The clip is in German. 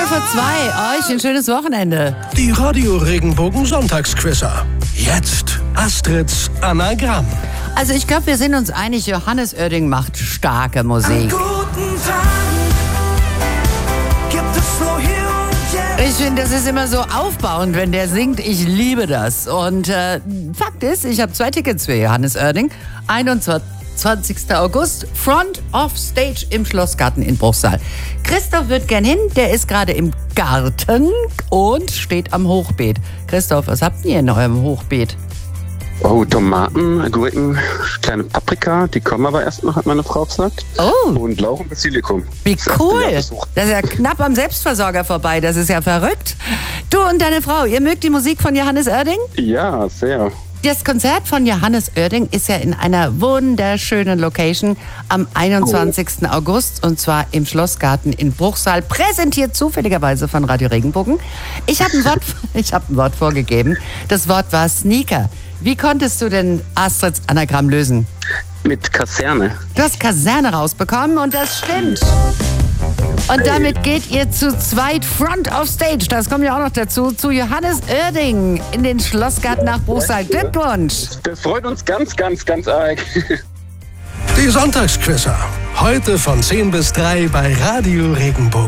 2, euch ein schönes Wochenende. Die Radio Regenbogen Sonntagsquizzer. Jetzt Astrids Anagramm. Also ich glaube, wir sind uns einig, Johannes Oerding macht starke Musik. An guten Tagen gibt es nur hier und jetzt. Ich finde, das ist immer so aufbauend, wenn der singt. Ich liebe das. Und Fakt ist, ich habe 2 Tickets für Johannes Oerding. 21. August, Front of Stage im Schlossgarten in Bruchsal. Christoph wird gern hin, der ist gerade im Garten und steht am Hochbeet. Christoph, was habt ihr in eurem Hochbeet? Oh, Tomaten, Gurken, kleine Paprika, die kommen aber erst noch, hat meine Frau gesagt. Oh. Und Lauch und Basilikum. Wie cool. Das ist ja ist knapp am Selbstversorger vorbei, das ist ja verrückt. Du und deine Frau, ihr mögt die Musik von Johannes Oerding? Ja, sehr. Das Konzert von Johannes Oerding ist ja in einer wunderschönen Location am 21. August und zwar im Schlossgarten in Bruchsal, präsentiert zufälligerweise von Radio Regenbogen. Ich habe ein Wort vorgegeben. Das Wort war Sneaker. Wie konntest du denn Astrids Anagramm lösen? Mit Kaserne. Du hast Kaserne rausbekommen und das stimmt. Und damit geht ihr zu zweit Front of Stage, das kommt ja auch noch dazu, zu Johannes Oerding in den Schlossgarten nach Bruchsal. Glückwunsch! Das freut uns ganz, ganz, ganz arg. Die Sonntagsquizzer. Heute von 10 bis 3 bei Radio Regenbogen.